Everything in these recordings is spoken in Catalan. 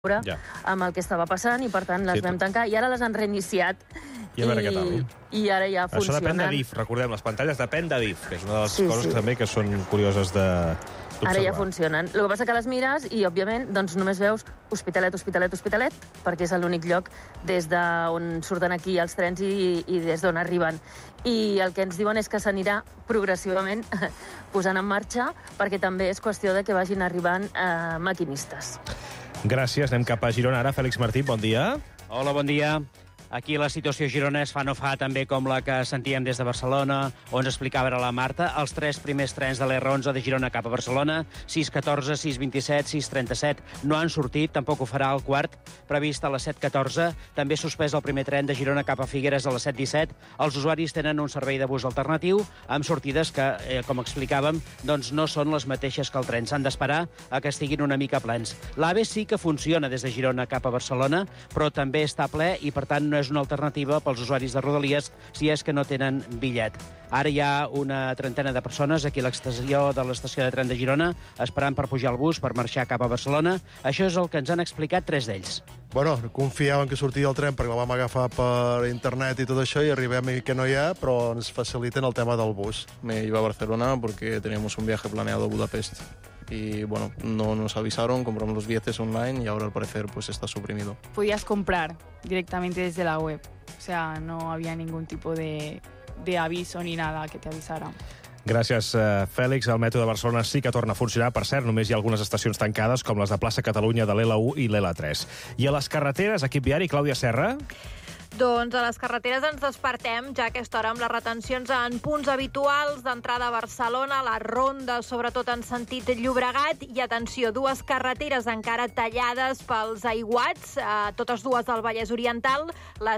amb el que estava passant i, per tant, les vam tancar i ara les han reiniciat. I a veure què tal. I ara ja funcionen. Això depèn de DIF, recordem, les pantalles depèn de DIF, que és una de les coses també que són curioses d'observar. Ara ja funcionen. El que passa que les mires i, òbviament, doncs només veus Hospitalet, Hospitalet, Hospitalet, perquè és l'únic lloc des d'on surten aquí els trens i des d'on arriben. I el que ens diuen és que s'anirà progressivament posant en marxa, perquè també és qüestió de que vagin arribant maquinistes. Gràcies. Anem cap a Girona ara. Fèlix Martí, bon dia. Hola, bon dia. Aquí la situació a Girona es fa no fa també com la que sentíem des de Barcelona, on ens explicava ara la Marta. Els 3 primers trens de l'R11 de Girona cap a Barcelona, 6.14, 6.27, 6.37, no han sortit, tampoc ho farà el quart, previst a les 7.14. També suspès el primer tren de Girona cap a Figueres a les 7.17. Els usuaris tenen un servei de bus alternatiu amb sortides que, com explicàvem, doncs no són les mateixes que el tren. S'han d'esperar a que estiguin una mica plens. L'AVE sí que funciona des de Girona cap a Barcelona, però també està ple i, per tant, no és una alternativa pels usuaris de Rodalies si és que no tenen bitllet. Ara hi ha una trentena de persones aquí a l'exterior de l'estació de tren de Girona esperant per pujar al bus per marxar cap a Barcelona. Això és el que ens han explicat 3 d'ells. Bueno, confiàvem que sortia el tren perquè el vam agafar per internet i tot això i arribem i que no hi ha, però ens faciliten el tema del bus. Me iba a Barcelona porque teníamos un viaje planeado a Budapest. Y bueno, no nos avisaron, compramos los billetes online y ahora al parecer pues está suprimido. Podías comprar directamente desde la web, o sea, no había ningún tipo de aviso ni nada que te avisara. Gràcies, Fèlix. El metro de Barcelona sí que torna a funcionar. Per cert, només hi ha algunes estacions tancades, com les de Plaça Catalunya de l'L1 i l'L3. I a les carreteres, equip viari, Clàudia Serra? Doncs a les carreteres ens despertem ja a aquesta hora amb les retencions en punts habituals d'entrada a Barcelona, la ronda, sobretot en sentit Llobregat, i atenció, 2 carreteres encara tallades pels aiguats, totes dues del Vallès Oriental, la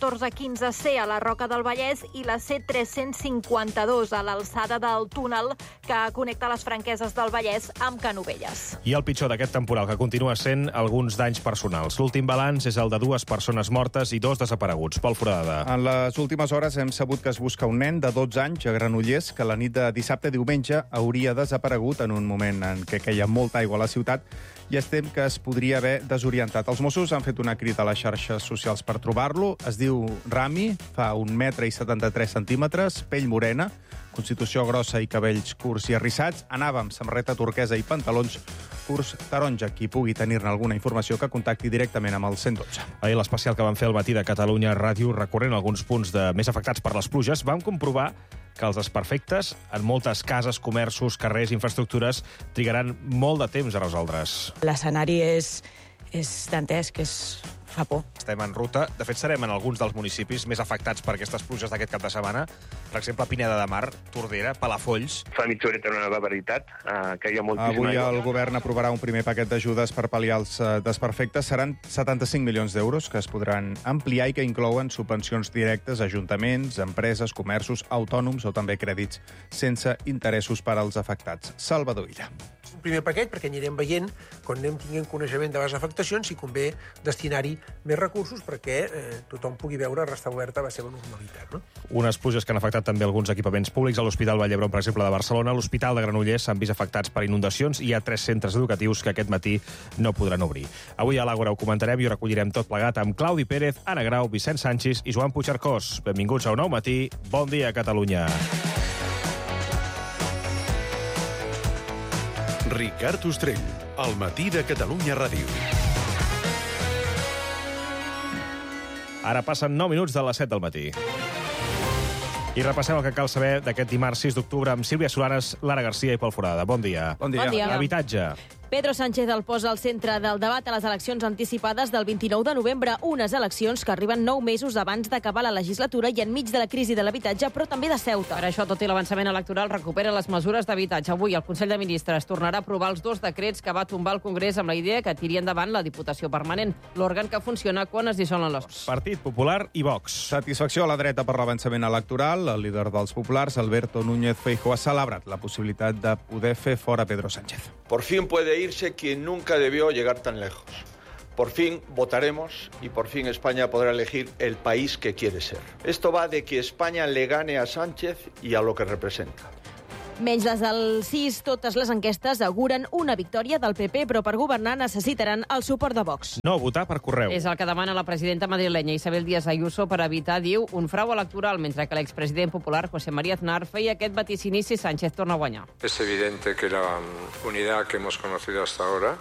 C1415C a la Roca del Vallès i la C352 a l'alçada del túnel que connecta les Franqueses del Vallès amb Canovelles. I el pitjor d'aquest temporal, que continua sent alguns danys personals. L'últim balanç és el de 2 persones mortes i 2 desapareguts. Pol Foradada. En les últimes hores hem sabut que es busca un nen de 12 anys a Granollers que la nit de dissabte a diumenge hauria desaparegut en un moment en què queia molta aigua a la ciutat i es tem que es podria haver desorientat. Els Mossos han fet una crida a les xarxes socials per trobar-lo. Es diu Rami, fa 1,73 m, pell morena, constitució grossa i cabells curts i arrissats. Anava amb samarreta turquesa i pantalons curts taronja. Qui pugui tenir-ne alguna informació que contacti directament amb el 112. Ahir l'especial que vam fer al matí de Catalunya Ràdio, recorrent alguns punts més afectats per les pluges, vam comprovar que els desperfectes en moltes cases, comerços, carrers, infraestructures trigaran molt de temps a resoldre's. L'escenari és dantesc, fa por. Estem en ruta. De fet, serem en alguns dels municipis més afectats per aquestes pluges d'aquest cap de setmana. Per exemple, Pineda de Mar, Tordera, Palafolls. Fa mitja horeta una barbaritat, que hi ha moltíssima Avui el govern aprovarà un primer paquet d'ajudes per pal·liar els desperfectes. Seran 75 milions d'euros que es podran ampliar i que inclouen subvencions directes a ajuntaments, empreses, comerços, autònoms o també crèdits sense interessos per als afectats. Salvador Illa. Un primer paquet perquè anirem veient, quan anem tinguent coneixement de les afectacions, si convé destinar-hi més recursos perquè tothom pugui veure restablerta la seva normalitat. No? Unes pluges que han afectat també alguns equipaments públics. A l'Hospital Vall d'Hebron, per exemple, de Barcelona, l'Hospital de Granollers s'han vist afectats per inundacions i hi ha 3 centres educatius que aquest matí no podran obrir. Avui a l'Àgora ho comentarem i ho recollirem tot plegat amb Claudi Pérez, Anna Grau, Vicent Sanchis i Joan Puigcercós. Benvinguts a Un Nou Matí. Bon dia, Catalunya. Ricard Ostrell, al matí de Catalunya Ràdio. Ara passen 9 minuts de les 7 del matí. I repassem el que cal saber d'aquest dimarts 6 d'octubre amb Sílvia Solanes, Lara Garcia i Pol Forada. Bon dia. Bon dia. Bon dia. Habitatge. Pedro Sánchez el posa al centre del debat a les eleccions anticipades del 29 de novembre, unes eleccions que arriben 9 mesos abans d'acabar la legislatura i enmig de la crisi de l'habitatge, però també de Ceuta. Per això, tot i l'avançament electoral, recupera les mesures d'habitatge. Avui el Consell de Ministres tornarà a aprovar els 2 decrets que va tombar el Congrés amb la idea que tiri endavant la Diputació Permanent, l'òrgan que funciona quan es dissolen les Corts. Partit Popular i Vox. Satisfacció a la dreta per l'avançament electoral. El líder dels populars, Alberto Núñez Feijóo, ha celebrat la possibilitat de poder fer fora Pedro Sánchez. Por fin puede irse quien nunca debió llegar tan lejos. Por fin votaremos y por fin España podrá elegir el país que quiere ser. Esto va de que España le gane a Sánchez y a lo que representa. Menys les del 6, totes les enquestes auguren una victòria del PP, però per governar necessitaran el suport de Vox. No, votar per correu. És el que demana la presidenta madrilenya Isabel Díaz Ayuso per evitar, diu, un frau electoral, mentre que l'expresident popular José María Aznar feia aquest vaticini si Sánchez torna a guanyar. Es evidente que la unidad que hemos conocido hasta ahora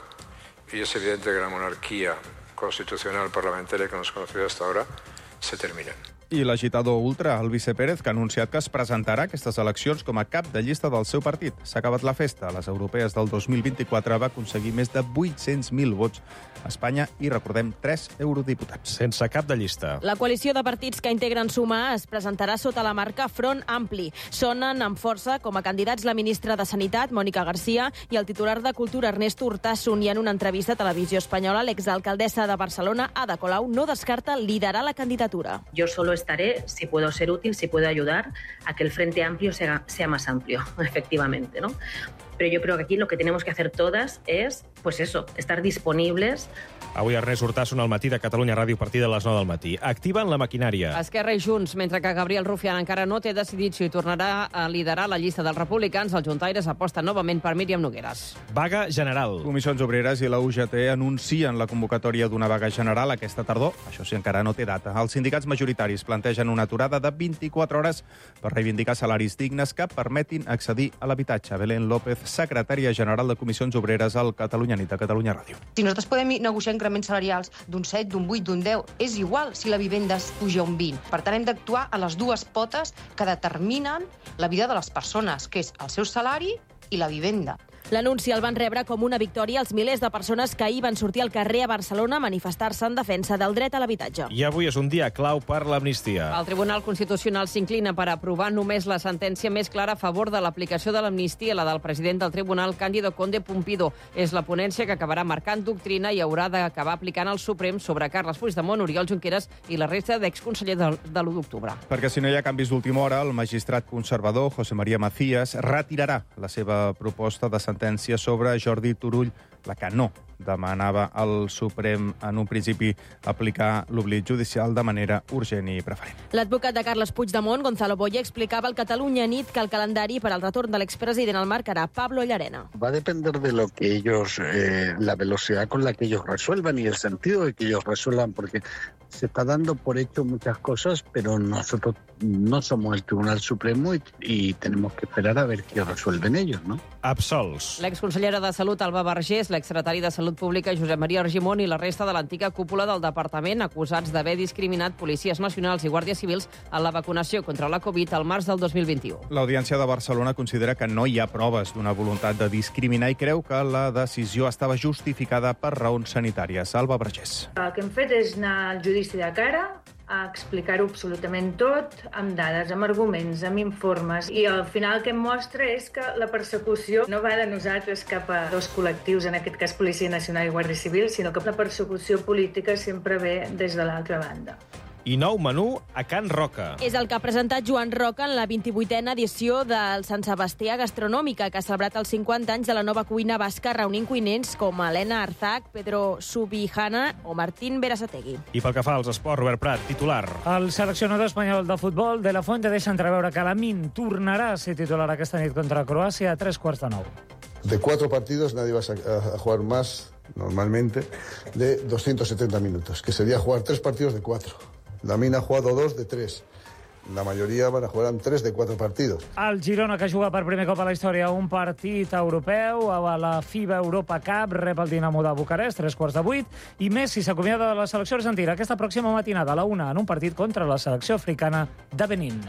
y es evidente que la monarquía constitucional parlamentaria que hemos conocido hasta ahora se terminen. I l'agitador ultra, Albice Pérez, que ha anunciat que es presentarà a aquestes eleccions com a cap de llista del seu partit. S'ha acabat la festa. A les europees del 2024 va aconseguir més de 800.000 vots a Espanya i, recordem, 3 eurodiputats. Sense cap de llista. La coalició de partits que integren Sumar es presentarà sota la marca Front Ampli. Sonen amb força com a candidats la ministra de Sanitat, Mònica García, i el titular de Cultura, Ernesto Urtasun. I en una entrevista a Televisió Espanyola, l'exalcaldessa de Barcelona, Ada Colau, no descarta liderar la candidatura. Yo solo estaré si puedo ser útil, si puedo ayudar a que el Frente Amplio sea más amplio, efectivamente, ¿no? Pero yo creo que aquí lo que tenemos que hacer todas es, pues eso, estar disponibles. Avui Ernest Urtasun al matí de Catalunya Ràdio a partir de les 9 del matí. Activen la maquinària. Esquerra i Junts, mentre que Gabriel Rufián encara no té decidit si tornarà a liderar la llista dels republicans, els juntaires aposten novament per Míriam Nogueras. Vaga general. Comissions Obreres i la UGT anuncien la convocatòria d'una vaga general aquesta tardor. Això sí, encara no té data. Els sindicats majoritaris plantegen una aturada de 24 hores per reivindicar salaris dignes que permetin accedir a l'habitatge. Belén López, secretària general de Comissions Obreres al Catalunya Nit, a Catalunya Ràdio. Si nosaltres podem negociar increments salarials d'un 7, d'un 8, d'un 10, és igual si la vivenda es puja un 20. Per tant, hem d'actuar a les dues potes que determinen la vida de les persones, que és el seu salari i la vivenda. L'anunci el van rebre com una victòria els milers de persones que ahir van sortir al carrer a Barcelona a manifestar-se en defensa del dret a l'habitatge. I avui és un dia clau per l'amnistia. El Tribunal Constitucional s'inclina per aprovar només la sentència més clara a favor de l'aplicació de l'amnistia, la del president del Tribunal, Cándido Conde Pumpido. És la ponència que acabarà marcant doctrina i haurà d'acabar aplicant el Suprem sobre Carles Puigdemont, Oriol Junqueras i la resta d'exconsellers de l'1 d'octubre. Perquè si no hi ha canvis d'última hora, el magistrat conservador José María Macías retirarà la seva proposta de sentència sobre Jordi Turull, la que no demanava al Suprem en un principi aplicar l'oblit judicial de manera urgent i preferent. L'advocat de Carles Puigdemont, Gonzalo Boye, explicava al Catalunya Nit que el calendari per al retorn de l'expresident el marcarà Pablo Llarena. Va a depender de lo que ellos, la velocidad con la que ellos resuelvan y el sentido de que ellos resuelvan, porque se está dando por hecho muchas cosas, pero nosotros no somos el Tribunal Supremo y tenemos que esperar a ver qué resuelven ellos, ¿no? Absolts. L'exconsellera de Salut, Alba Vergés, l'exsecretari de Salut Pública, Josep Maria Argimon, i la resta de l'antiga cúpula del departament acusats d'haver discriminat policies nacionals i guàrdies civils en la vacunació contra la Covid al març del 2021. L'Audiència de Barcelona considera que no hi ha proves d'una voluntat de discriminar i creu que la decisió estava justificada per raons sanitàries. Alba Vergés. El que hem fet és anar al judici de cara, a explicar-ho absolutament tot, amb dades, amb arguments, amb informes. I al final el que em mostra és que la persecució no va de nosaltres cap a dos col·lectius, en aquest cas Policia Nacional i Guàrdia Civil, sinó que la persecució política sempre ve des de l'altra banda. I nou menú a Can Roca. És el que ha presentat Joan Roca en la 28a edició del Sant Sebastià Gastronòmica, que ha celebrat els 50 anys de la nova cuina basca, reunint cuiners com Helena Arzac, Pedro Subijana o Martín Berasategui. I pel que fa als esports, Robert Prat, titular. El seleccionador espanyol de futbol, De La Fuente, deixa entreveure que Lamine tornarà a ser titular aquesta nit contra Croàcia a 3:45. De 4 partidos nadie va a jugar más, normalmente, de 270 minutos, que sería jugar 3 partidos de 4. Lamine ha jugado 2 de 3. La majoria van a jugar en 3 de 4 partidos. El Girona, que juga per primer cop a la història un partit europeu a la FIBA Europa Cup, rep el Dinamo de Bucarest, 7:45, i Messi s'acomiada de la selecció argentina aquesta pròxima matinada a la 1 en un partit contra la selecció africana de Benín.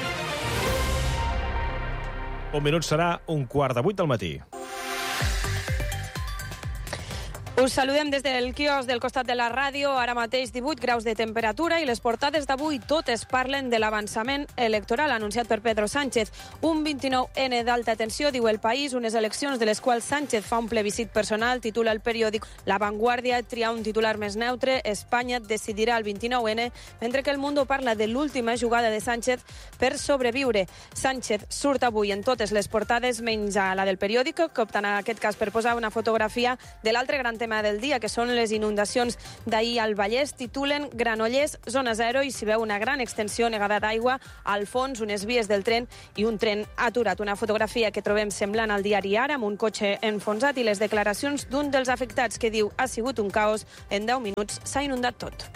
Un minut serà 7:45 del matí. Us saludem des del quiosc del costat de la ràdio. Ara mateix 18 graus de temperatura i les portades d'avui totes parlen de l'avançament electoral anunciat per Pedro Sánchez. Un 29N d'alta tensió, diu El País, unes eleccions de les quals Sánchez fa un plebiscit personal, titula el periòdic. La Vanguardia tria un titular més neutre, Espanya decidirà el 29N, mentre que El Mundo parla de l'última jugada de Sánchez per sobreviure. Sánchez surt avui en totes les portades, menys a la del periòdic, que opta en aquest cas per posar una fotografia de l'altre gran tema tema del dia, que són les inundacions d'ahir al Vallès. Titulen Granollers, zona zero, i s'hi veu una gran extensió negada d'aigua al fons, unes vies del tren i un tren aturat. Una fotografia que trobem semblant al diari Ara, amb un cotxe enfonsat, i les declaracions d'un dels afectats que diu ha sigut un caos, en 10 minuts s'ha inundat tot.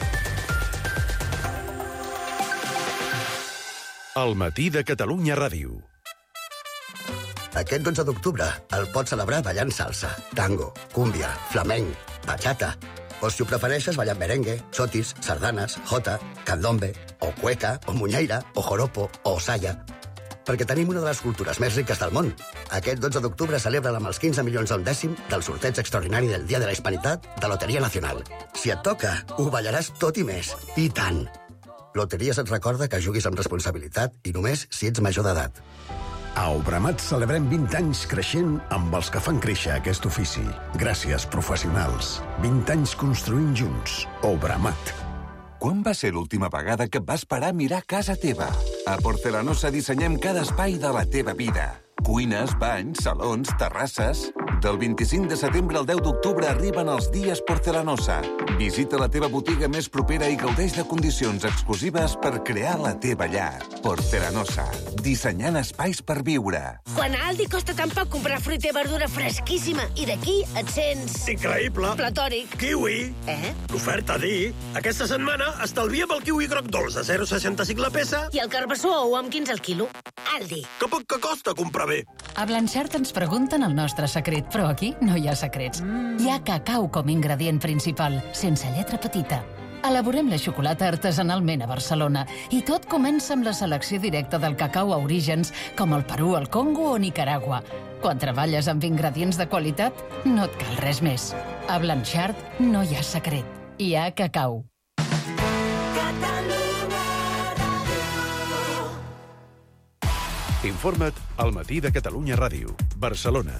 El matí de Catalunya Ràdio. Aquest 12 d'octubre el pots celebrar ballant salsa, tango, cúmbia, flamenc, bachata, o si ho prefereixes ballant merengue, chotis, sardanes, jota, candombe, o cueca, o muñeira, o joropo, o saya. Perquè tenim una de les cultures més riques del món. Aquest 12 d'octubre celebra amb els 15 milions a un dècim del sorteig extraordinari del Dia de la Hispanitat de Loteria Nacional. Si et toca, ho ballaràs tot i més. I tant! Loteries et recorda que juguis amb responsabilitat i només si ets major d'edat. A Obramat celebrem 20 anys creixent amb els que fan créixer aquest ofici. Gràcies, professionals. 20 anys construint junts. Obramat. Quan va ser l'última vegada que vas parar a mirar casa teva? A Porcelanosa dissenyem cada espai de la teva vida. Cuines, banys, salons, terrasses... Del 25 de setembre al 10 d'octubre arriben els dies Porcelanosa. Visita la teva botiga més propera i gaudeix de condicions exclusives per crear la teva llar. Porcelanosa. Dissenyant espais per viure. Quan a Aldi costa tan poc comprar fruita i verdura fresquíssima i d'aquí et sents... Increïble. Platòric. Kiwi. L'oferta dir. Aquesta setmana estalvia pel kiwi groc dolç de 0,65 la peça. I el carbassó ou amb 15 al quilo. Aldi. Que poc que costa comprar bé. A Blanchard ens pregunten el nostre secret, però aquí no hi ha secrets. Hi ha cacau com ingredient principal, sense lletra petita. Elaborem la xocolata artesanalment a Barcelona i tot comença amb la selecció directa del cacau a orígens com el Perú, el Congo o Nicaragua. Quan treballes amb ingredients de qualitat, no et cal res més. A Blanchard no hi ha secret. Hi ha cacau. Informa't al matí de Catalunya Ràdio. Barcelona.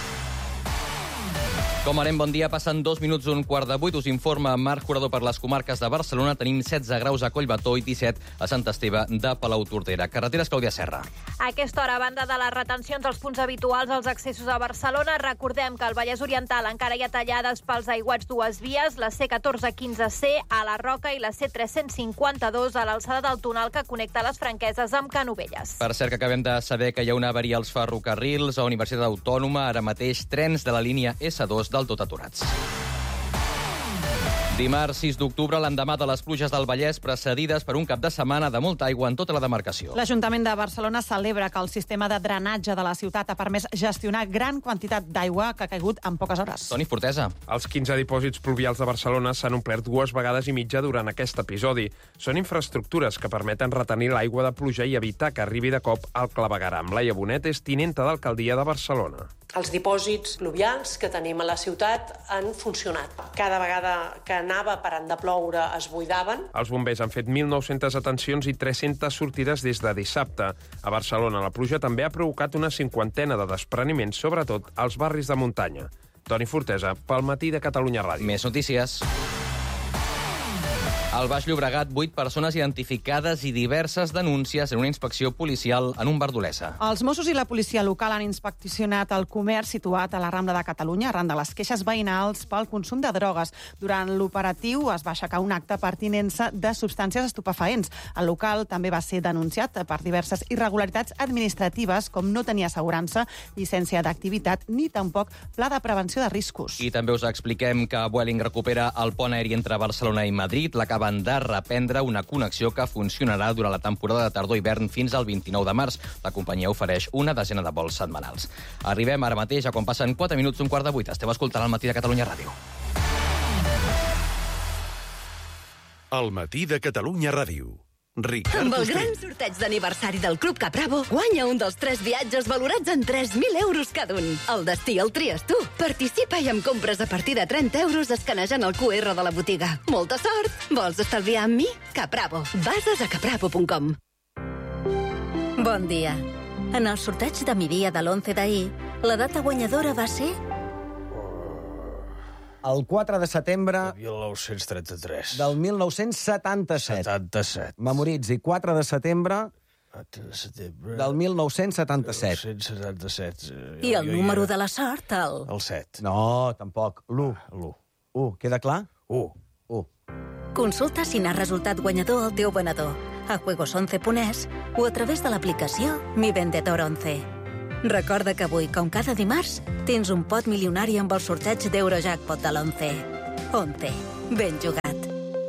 Com anem, bon dia. Passen 2 minuts d'un quart de 8. Us informa Marc Curador per les comarques de Barcelona. Tenim 16 graus a Collbató i 17 a Sant Esteve de Palautordera. Carreteres, Clàudia Serra. A aquesta hora, a banda de les retencions als punts habituals als accessos a Barcelona, recordem que al Vallès Oriental encara hi ha tallades pels aiguats dues vies, la C1415C a la Roca i la C352 a l'alçada del túnel que connecta les Franqueses amb Canovelles. Per cert, que acabem de saber que hi ha una avaria als ferrocarrils a Universitat Autònoma. Ara mateix, trens de la línia S2 del tot aturats. Dimarts 6 d'octubre, l'endemà de les pluges del Vallès, precedides per un cap de setmana de molta aigua en tota la demarcació. L'Ajuntament de Barcelona celebra que el sistema de drenatge de la ciutat ha permès gestionar gran quantitat d'aigua que ha caigut en poques hores. Toni Fortesa. Els 15 dipòsits pluvials de Barcelona s'han omplert 2 vegades i mitja durant aquest episodi. Són infraestructures que permeten retenir l'aigua de pluja i evitar que arribi de cop al clavegueram. Laia Bonet és tinenta d'alcaldia de Barcelona. Els dipòsits pluvials que tenim a la ciutat han funcionat. Cada vegada que anava parant de ploure es buidaven. Els bombers han fet 1.900 atencions i 300 sortides des de dissabte. A Barcelona la pluja també ha provocat una 50ena de despreniments, sobretot als barris de muntanya. Toni Fortesa, pel matí de Catalunya Ràdio. Més notícies. Al Baix Llobregat, 8 persones identificades i diverses denúncies en una inspecció policial en un bar d'Olesa. Els Mossos i la policia local han inspeccionat el comerç situat a la Rambla de Catalunya arran de les queixes veïnals pel consum de drogues. Durant l'operatiu es va aixecar un acte per tinença de substàncies estupefaents. El local també va ser denunciat per diverses irregularitats administratives, com no tenir assegurança, llicència d'activitat, ni tampoc pla de prevenció de riscos. I també us expliquem que Vueling recupera el pont aeri entre Barcelona i Madrid. L'acaben de reprendre una connexió que funcionarà durant la temporada de tardor-hivern fins al 29 de març. La companyia ofereix una desena de vols setmanals. Arribem ara mateix a quan passen 4 minuts d'un quart de 8. Esteu escoltant el matí de Catalunya Ràdio. El matí de Catalunya Ràdio. Ricard Amb el Ostrell. gran sorteig d'aniversari del Club Capravo, guanya un dels 3 viatges valorats en 3.000 euros cada un. El destí el tries tu. Participa i amb compres a partir de 30 euros escanejant el QR de la botiga. Molta sort! Vols estalviar amb mi? Capravo. Bases a capravo.com. Bon dia. En el sorteig de mi dia de l'11 d'ahir, la data guanyadora va ser... El 4 de setembre... 1933. Del 1977. 77. Memoritzi, 4 de setembre... 4 de setembre... Del 1977. 1977. I el número de la sort, el... El 7. No, tampoc. L'1. L'1. Queda clar? 1. Consulta si n'ha resultat guanyador el teu venedor a juegos11.es o a través de l'aplicació Mi Vendedor 11. Recorda que avui, com cada dimarts, tens un pot milionari amb el sorteig d'Eurojackpot de l'11. 11. Ben jugat.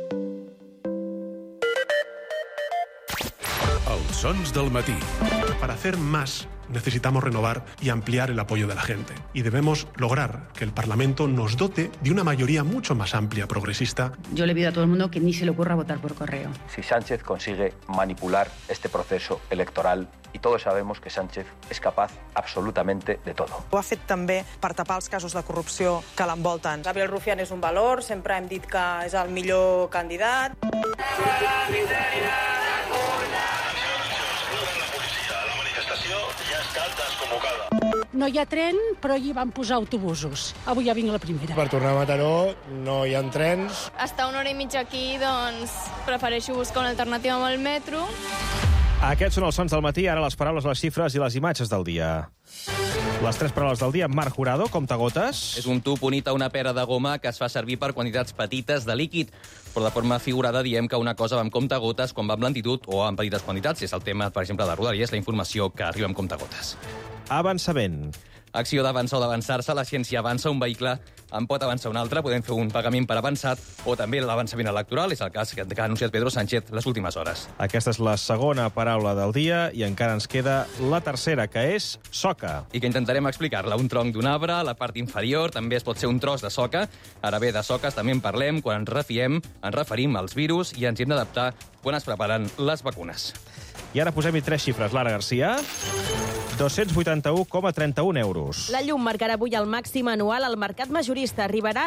Els sons del matí. Para hacer más necesitamos renovar y ampliar el apoyo de la gente. Y debemos lograr que el Parlamento nos dote de una mayoría mucho más amplia, progresista. Yo le pido a todo el mundo que ni se le ocurra votar por correo. Si Sánchez consigue manipular este proceso electoral, y todos sabemos que Sánchez és capaz absolutamente de todo. Ho ha fet també per tapar els casos de corrupció que l'envolten. Gabriel Rufián és un valor, sempre hem dit que és el millor candidat. No hi ha tren, però hi van posar autobusos. Avui ja vinc a la primera. Per tornar a Mataró no hi ha trens. Estar una hora i mitja aquí, doncs prefereixo buscar una alternativa amb el metro. Aquests són els sons del matí, ara les paraules, les xifres i les imatges del dia. Les 3 paraules del dia. Marc Jurado, comptagotes. És un tub unit a una pera de goma que es fa servir per quantitats petites de líquid, però de forma figurada diem que una cosa va amb comptagotes quan va amb lentitud o en petites quantitats. Si és el tema, per exemple, de Rodalies, la informació que arriba amb comptagotes. Avançament. Acció d'avançar o d'avançar-se, la ciència avança, un vehicle en pot avançar un altre, podem fer un pagament per avançat o també l'avançament electoral, és el cas que ha anunciat Pedro Sánchez les últimes hores. Aquesta és la segona paraula del dia i encara ens queda la tercera, que és soca. I que intentarem explicar-la. Un tronc d'un arbre, la part inferior, també es pot ser un tros de soca. Ara bé, de soques també en parlem quan ens referim als virus i ens hem d'adaptar quan es preparen les vacunes. I ara posem-hi 3 xifres. Lara Garcia, 281,31 euros. La llum marcarà avui el màxim anual al mercat majorista. Arribarà a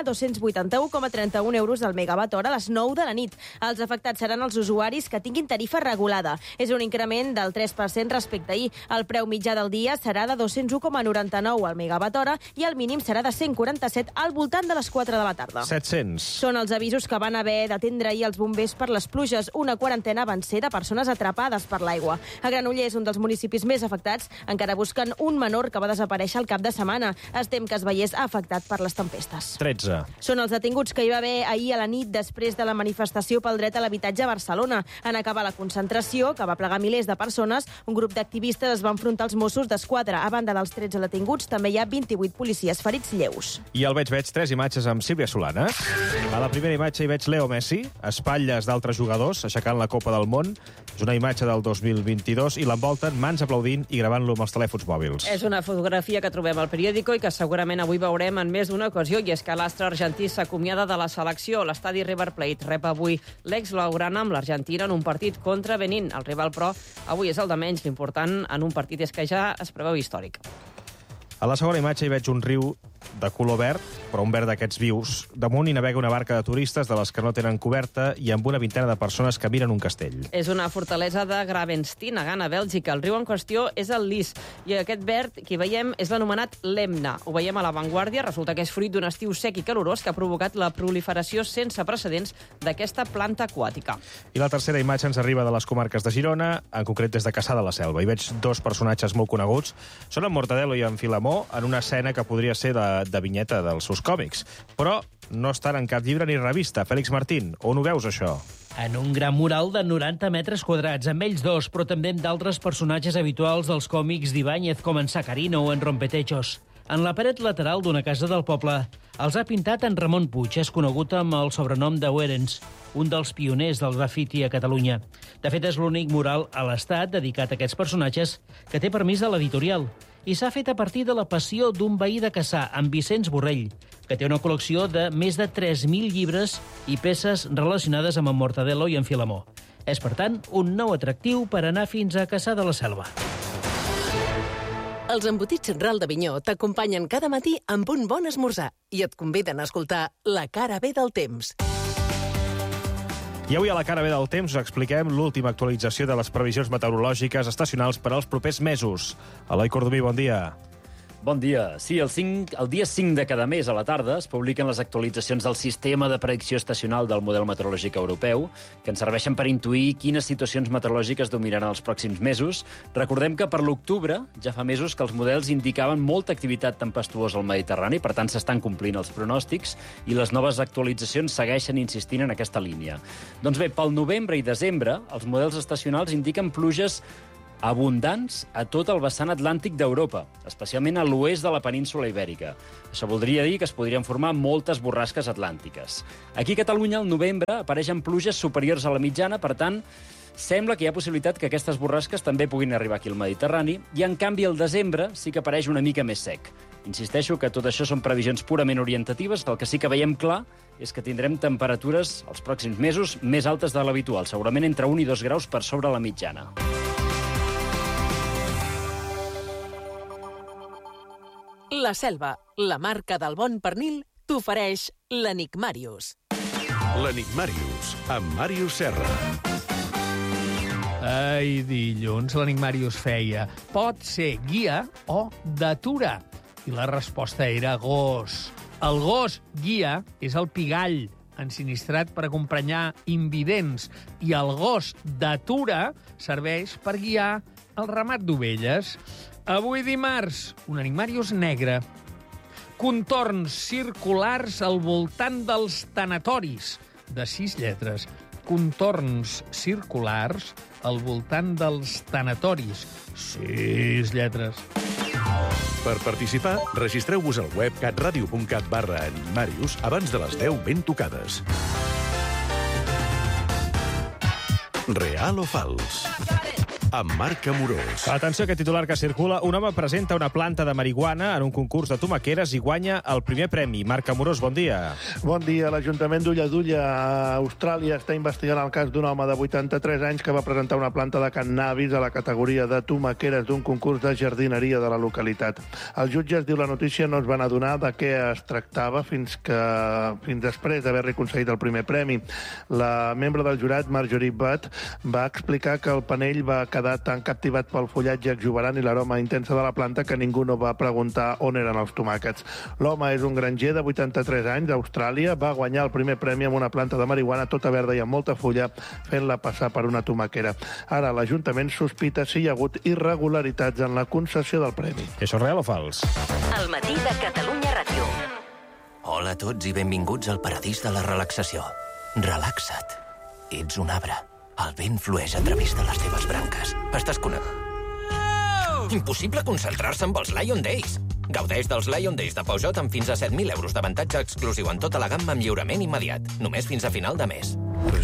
281,31 euros al megawatt hora a les 9 de la nit. Els afectats seran els usuaris que tinguin tarifa regulada. És un increment del 3% respecte a ahir. El preu mitjà del dia serà de 201,99 al megawatt hora i el mínim serà de 147 al voltant de les 4 de la tarda. 700. Són els avisos que van haver d'atendre ahir els bombers per les pluges. Una quarantena van ser de persones atrapades per l'aigua. A Granollers, un dels municipis més afectats, encara busquen un menor que va desaparèixer el cap de setmana. Es tem que es veiés afectat per les tempestes. 13. Són els detinguts que hi va haver ahir a la nit després de la manifestació pel dret a l'habitatge a Barcelona. En acabar la concentració, que va plegar milers de persones, un grup d'activistes es va enfrontar als Mossos d'Esquadra. A banda dels 13 detinguts, també hi ha 28 policies ferits lleus. I al veig 3 imatges amb Sílvia Solanes. A la primera imatge hi veig Leo Messi, espatlles d'altres jugadors, aixecant la Copa del Món. És una imatge del 2022 i l'envolten mans aplaudint i gravant-lo amb els telèfons mòbils. És una fotografia que trobem al periòdico i que segurament avui veurem en més d'una ocasió, i és que l'astre argentí s'acomiada de la selecció. L'estadi River Plate rep avui l'ex-blaugrana amb l'Argentina en un partit contra Benín. El rival, però, avui és el de menys. L'important en un partit és que ja es preveu històric. A la segona imatge hi veig un riu de color verd, però un verd d'aquests vius. Damunt hi navega una barca de turistes de les que no tenen coberta i amb una vintena de persones que miren un castell. És una fortalesa de Gravenstein, a Gana, Bèlgica. El riu en qüestió és el Lys, i aquest verd que hi veiem és l'anomenat lemna. Ho veiem a l'avantguàrdia, resulta que és fruit d'un estiu sec i calorós que ha provocat la proliferació sense precedents d'aquesta planta aquàtica. I la tercera imatge ens arriba de les comarques de Girona, en concret des de Cassà de la Selva. Hi veig 2 personatges molt coneguts. Són en Mortadelo i en Filemó, en una escena que podria ser de vinyeta dels seus còmics. Però no estan en cap llibre ni revista. Fèlix Martín, on ho veus, això? En un gran mural de 90 metres quadrats, amb ells 2, però també amb d'altres personatges habituals dels còmics d'Ibáñez, com en Sacarino o en Rompetechos. En la paret lateral d'una casa del poble els ha pintat en Ramon Puig, és conegut amb el sobrenom de Werens, un dels pioners del grafiti a Catalunya. De fet, és l'únic mural a l'Estat dedicat a aquests personatges que té permís de l'editorial, i s'ha fet a partir de la passió d'un veí de Cassà, en Vicenç Borrell, que té una col·lecció de més de 3.000 llibres i peces relacionades amb en Mortadelo i en Filemó. És, per tant, un nou atractiu per anar fins a Cassà de la Selva. Els embotits Ral d'Avinyó t'acompanyen cada matí amb un bon esmorzar i et conviden a escoltar La cara B del temps. I avui a La cara B del temps us expliquem l'última actualització de les previsions meteorològiques estacionals per als propers mesos. Eloi Cordoví, bon dia. Bon dia. Sí, el dia 5 de cada mes a la tarda es publiquen les actualitzacions del sistema de predicció estacional del model meteorològic europeu, que ens serveixen per intuir quines situacions meteorològiques dominaran els pròxims mesos. Recordem que per l'octubre ja fa mesos que els models indicaven molta activitat tempestuosa al Mediterrani, per tant s'estan complint els pronòstics, i les noves actualitzacions segueixen insistint en aquesta línia. Doncs bé, pel novembre i desembre, els models estacionals indiquen pluges abundants a tot el vessant atlàntic d'Europa, especialment a l'oest de la península Ibèrica. Això voldria dir que es podrien formar moltes borrasques atlàntiques. Aquí a Catalunya, al novembre, apareixen pluges superiors a la mitjana, per tant, sembla que hi ha possibilitat que aquestes borrasques també puguin arribar aquí al Mediterrani, i en canvi al desembre sí que apareix una mica més sec. Insisteixo que tot això són previsions purament orientatives, el que sí que veiem clar és que tindrem temperatures els pròxims mesos més altes de l'habitual, segurament entre 1 i 2 graus per sobre la mitjana. La Selva, la marca del bon pernil, t'ofereix l'Enigmàrius. L'Enigmàrius, amb Màrius Serra. Ai, dilluns, l'Enigmàrius feia pot ser guia o datura. I la resposta era gos. El gos guia és el pigall, ensinistrat per acompanyar invidents, i el gos datura serveix per guiar el ramat d'ovelles. Avui dimarts, un Enigmàrius negre. Contorns circulars al voltant dels tanatoris, de 6 lletres. Contorns circulars al voltant dels tanatoris, 6 lletres. Per participar, registreu-vos al web catradio.cat/enigmàrius abans de les 10 ben tocades. Real o fals? Amb Marc Amorós. Atenció a aquest titular que circula. Un home presenta una planta de marihuana en un concurs de tomaqueres i guanya el primer premi. Marc Amorós, bon dia. Bon dia. L'Ajuntament d'Ulladulla, a Austràlia, està investigant el cas d'un home de 83 anys que va presentar una planta de cannabis a la categoria de tomaqueres d'un concurs de jardineria de la localitat. Els jutges, diu la notícia, no es van adonar de què es tractava fins després d'haver-li concedit el primer premi. La membre del jurat, Marjorie Butt, va explicar que el panell va quedar tan captivat pel fullatge exuberant i l'aroma intensa de la planta que ningú no va preguntar on eren els tomàquets. L'home és un granger de 83 anys d'Austràlia, va guanyar el primer premi amb una planta de marihuana tota verda i amb molta fulla, fent-la passar per una tomaquera. Ara l'Ajuntament sospita si hi ha hagut irregularitats en la concessió del premi. Això és real o fals? El matí de Catalunya Ràdio. Hola a tots i benvinguts al paradís de la relaxació. Relaxa't. Ets un arbre. El vent flueix a través de les teves branques. Estàs Impossible concentrar-se amb els Lion Days. Gaudeix dels Lion Days de Peugeot amb fins a 7.000 euros d'avantatge exclusiu en tota la gamma amb lliurament immediat. Només fins a final de mes.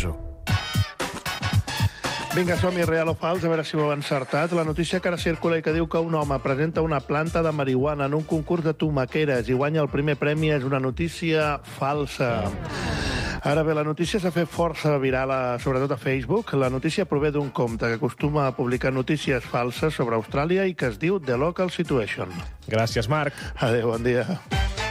Vinga, som-hi, real o fals, a veure si ho heu encertat. La notícia que ara circula i que diu que un home presenta una planta de marihuana en un concurs de tomaqueres i guanya el primer premi és una notícia falsa. Ara bé, la notícia s'ha fet força viral, sobretot a Facebook. La notícia prové d'un compte que acostuma a publicar notícies falses sobre Austràlia i que es diu The Local Situation. Gràcies, Marc. Adéu, bon dia.